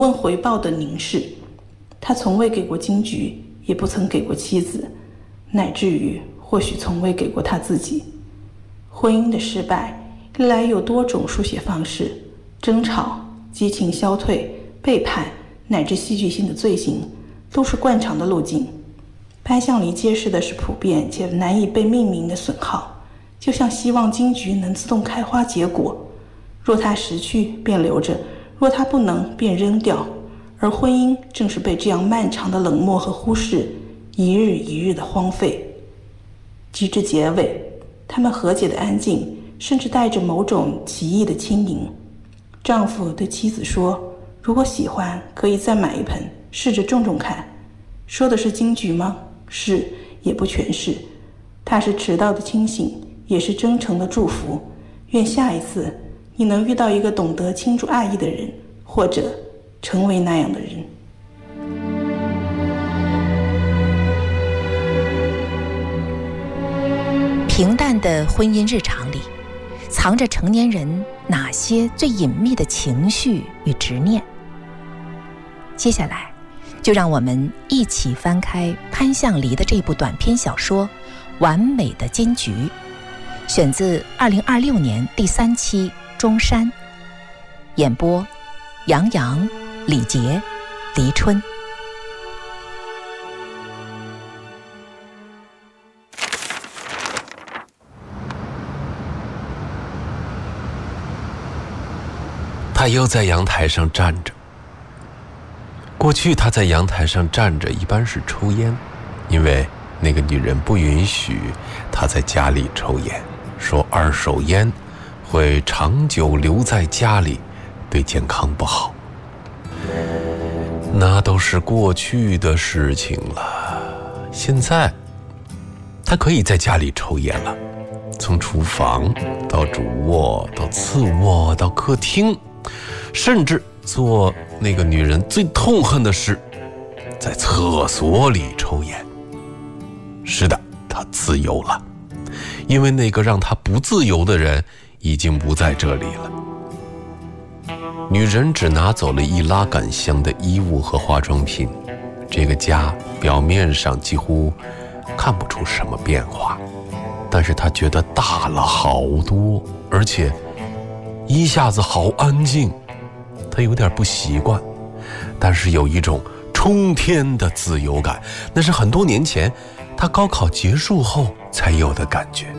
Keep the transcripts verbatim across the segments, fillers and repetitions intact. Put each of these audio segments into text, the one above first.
问回报的凝视。他从未给过金菊，也不曾给过妻子，乃至于或许从未给过他自己。婚姻的失败历来有多种书写方式，争吵、激情消退、背叛乃至戏剧性的罪行都是惯常的路径。潘向黎揭示的是普遍且难以被命名的损耗，就像希望金菊能自动开花结果，若它识去便留着，若它不能便扔掉。而婚姻正是被这样漫长的冷漠和忽视一日一日的荒废。及至结尾，他们和解的安静甚至带着某种奇异的轻盈。丈夫对妻子说，如果喜欢可以再买一盆，试着种种看。说的是金菊吗？是，也不全是。它是迟到的清醒，也是真诚的祝福。愿下一次你能遇到一个懂得倾注爱意的人，或者成为那样的人。 平淡的婚姻日常里，藏着成年人哪些最隐秘的情绪与执念？接下来，就让我们一起翻开潘向黎的这部短篇小说《完美的金菊》，选自二零二六年第三期《中山》，演播杨洋、李杰、黎春。 他又在阳台上站着。过去他在阳台上站着一般是抽烟，因为那个女人不允许他在家里抽烟，说二手烟会长久留在家里，对健康不好。那都是过去的事情了，现在他可以在家里抽烟了，从厨房到主卧到次卧到客厅，甚至做那个女人最痛恨的事，在厕所里抽烟。是的，她自由了，因为那个让她不自由的人已经不在这里了。女人只拿走了一拉杆箱的衣物和化妆品，这个家表面上几乎看不出什么变化，但是她觉得大了好多，而且一下子好安静。她有点不习惯，但是有一种冲天的自由感，那是很多年前她高考结束后才有的感觉。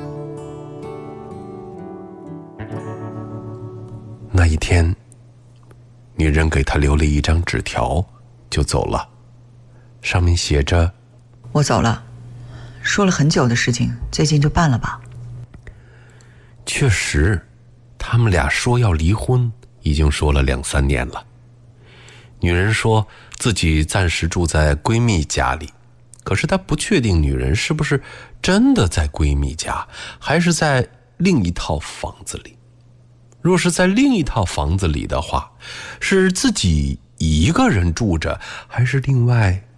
那一天，女人给她留了一张纸条就走了，上面写着： 我走了，说了很久的事情最近就办了吧。 确实，他们俩说要离婚已经说了两三年了。女人说自己暂时住在闺蜜家里，可是她不确定女人是不是真的在闺蜜家，还是在另一套房子里。若是在另一套房子里的话，是自己一个人住着，还是另外